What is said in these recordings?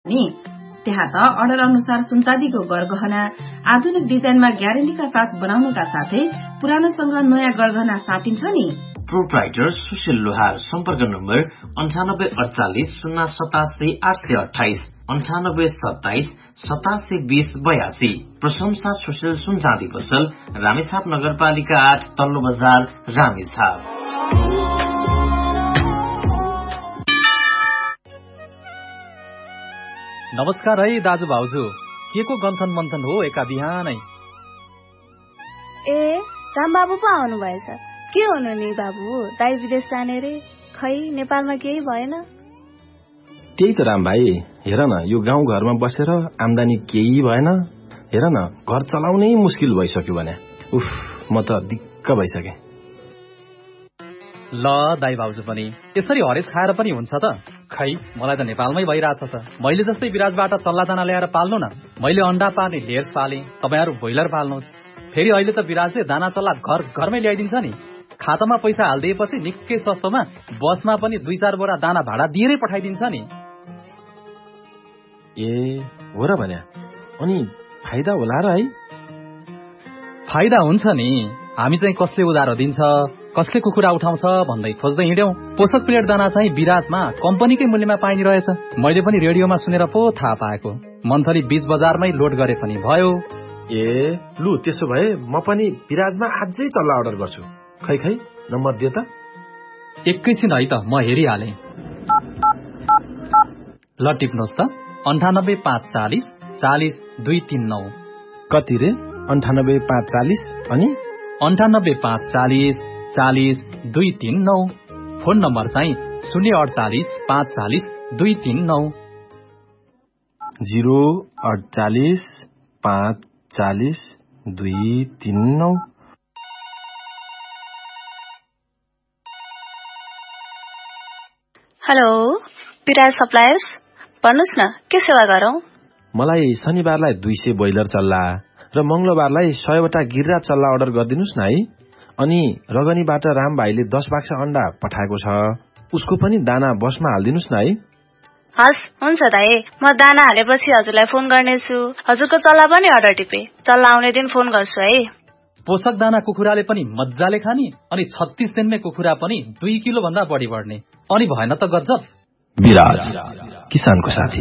नि त्यहाँ त अर्डर अनुसार सुनचाँदीको गरगहना आधुनिक डिजाइनमा ग्यारेन्टीका साथ बनाउनुका साथै पुरानोसँग नयाँ गरगहना साटिन्छ नि। प्रोप्राइटर सुशील लोहार, सम्पर्क नम्बर 9848077828 9827872082। प्रशंसा सुशील सुनचाँदी पसल, रामेछाप नगरपालिका 8 तल्लो बजार, रामेछाप। नमस्कार है दाजु भाउजू, के को गन्थन मन्थन हो एका बिहानै? ए रामबाबु पो आउनु भएछ। के हुनु नि बाबु, दाइ विदेश जाने रे, खै नेपालमा केही भएन? त्यही त राम भाइ, हेर न यो गाउँ घरमा बसेर आम्दानी केही भएन। हेर न घर चलाउनै मुस्किल भइसक्यो भने। उफ, म त दिक्क भइसके। ल दाइ भाउजू पनि यसरी हरेस खाएर पनि हुन्छ त? खै मलाई त नेपालमै भइरहेछ त। मैले जस्तै विराजबाट चल्ला दाना ल्याएर पाल्नु न। मैले अन्डा पार्ने ढेर्स पाले, तपाईहरु ब्रोइलर पाल्नुहोस्। फेरि अहिले त विराजले दाना चल्ला घरमै ल्याइदिन्छ नि। खातामा पैसा हाल्दिएपछि निकै सस्तोमा बसमा पनि 2-4 बोरा दाना भाडा दिएरै पठाइदिन्छ नि। ए हो र भन्या, अनि फाइदा होला र है? फाइदा हुन्छ नि। हामी चाहिँ कसले उधारो दिन्छ, कसले कुखुरा उठाउँछ भन्दै खोज्दै हिँड्यौं। पोषक प्लेट दाना चाहिँ विराजमा कम्पनीकै मूल्यमा पाइने रहेछ। मैले पनि रेडियोमा सुनेर पो थाहा पाएको। मन्थली बीज बजारमै लोड गरे पनि भयो। ए लु त्यसो भए म पनि विराजमा आजै चल्ला अर्डर गर्छु। खै नम्बर दे त। एकैछिन है त, म हेरिहालेँ। ल टिप्नुहोस् त, 98540 40239। कति रे? 98540 अनि 98540 40239। फोन नम्बर चाहिँ 048 540 239। 048 540 239। हेलो विराज सप्लायर्स, भन्नुहोस् न के सेवा गरौं? मलाई शनिबारलाई 200 ब्रोइलर चल्ला र मंगलबारलाई 100 वटा गिर्रा चल्ला अर्डर गरिदिनुस् न है। अनि रगनीबाट राम भाइले 10 बाक्सा अन्डा पठाएको छ, उसको पनि दाना बसमा हालिदिनुस् न है। हस् हुन्छ दाइ, म दाना हालेपछि हजुरलाई फोन गर्नेछु। हजुरको चल्ला पनि अर्डर टिपे, चल्ला आउने दिन फोन गर्छु है। पोषक दाना कुखुराले पनि मज्जाले खाने, अनि 36 दिनमै कुखुरा पनि 2 किलो भन्दा बढी बढ्ने। अनि भएन त गजब। विराज, किसानको साथी।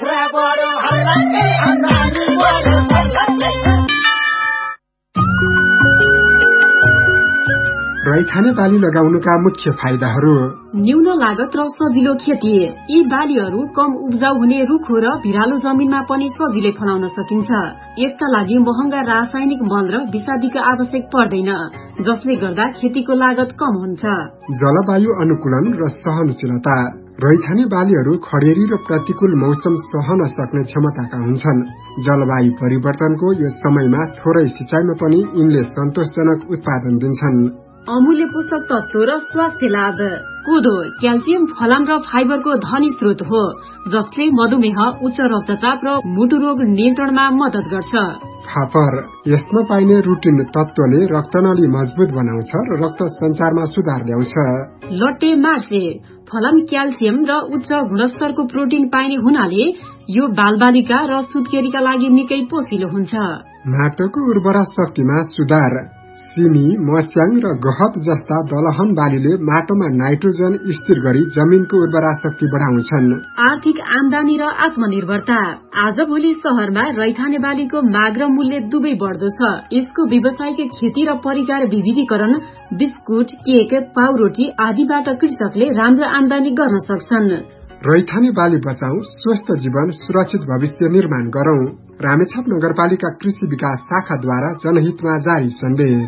रैथाने बाली लगाउनुका मुख्य फाइदाहरू: न्यून लागत र सजिलो खेती। यी बालीहरू कम उब्जाउ हुने रुखो र भिरालो जमिनमा पनि सजिलै फलाउन सकिन्छ। यसका लागि महँगा रासायनिक मल र विषादीको आवश्यक पर्दैन, जसले गर्दा खेतीको लागत कम हुन्छ। जलवायु अनुकूलन र सहनशीलता। रैथाने बालीहरू खडेरी र प्रतिकूल मौसम सहन सक्ने क्षमताका हुन्छन्। जलवायु परिवर्तनको यो समयमा थोरै सिंचाइमा पनि यिनले सन्तोषजनक उत्पादन दिन्छन्। अमूल्य पोषक तत्व र स्वास्थ्य लाभ। कोदो क्याल्सियम, फलाम र फाइबरको धनी स्रोत हो, जसले मधुमेह, उच्च रक्तचाप र मुटु रोग नियन्त्रणमा मद्दत गर्छ। फापर, यसमा पाइने रुटिन तत्वले रक्तनली मजबुत बनाउँछ र रक्त सञ्चारमा सुधार ल्याउँछ। लट्टे मार्से, फलाम क्याल्सियम र उच्च गुणस्तरको प्रोटिन पाइने हुनाले यो बालबालिका र सुत्केरीका लागि निकै पोसिलो हुन्छ। माटोको उर्वरा शक्तिमा सुधार। सिमी, मस्याङ र गहत जस्ता दलहन बालीले माटोमा नाइट्रोजन स्थिर गरी जमिनको उर्वरा शक्ति बढाउँछन्। आर्थिक आमदानी र आत्मनिर्भरता। आजभोलि शहरमा रैथाने बालीको माग र मूल्य दुवै बढ्दो छ। यसको व्यावसायिक खेती र परिकार विविधीकरण, बिस्कुट, केक, पाउरोटी आदिबाट कृषकले राम्रो आमदानी गर्न सक्छन्। रैथाने बाली बचाऊ, स्वस्थ जीवन, सुरक्षित भविष्य निर्माण गरौं। रामेछाप नगरपालिका कृषि विकास शाखाद्वारा जनहितमा जारी सन्देश।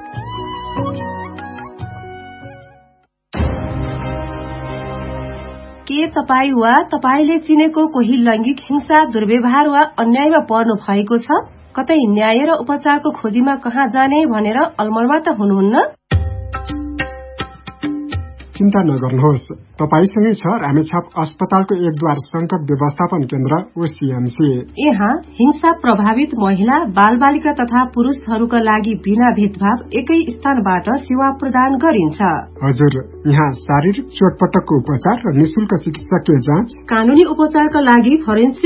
के तपाईँ वा तपाईले चिनेको कोही लैंगिक हिंसा, दुर्व्यवहार वा अन्यायमा पर्नु भएको छ? कतै न्याय र उपचारको खोजीमा कहाँ जाने भनेर अलमलमा त हुनुहुन्न? चिन्ता नगर्नुहोस्, तपाईसँगै छ रामेछाप अस्पतालको एकद्वार संकट व्यवस्थापन केन्द्र ओसीएमसी। यहाँ हिंसा प्रभावित महिला, बालबालिका तथा पुरुषहरूका लागि बिना भेदभाव एकै स्थानबाट सेवा प्रदान गरिन्छ। हजुर, यहाँ शारीरिक चोटपटकको उपचार र निशुल्क चिकित्सकीय जाँच, कानूनी उपचारका लागि फोरेन्सिक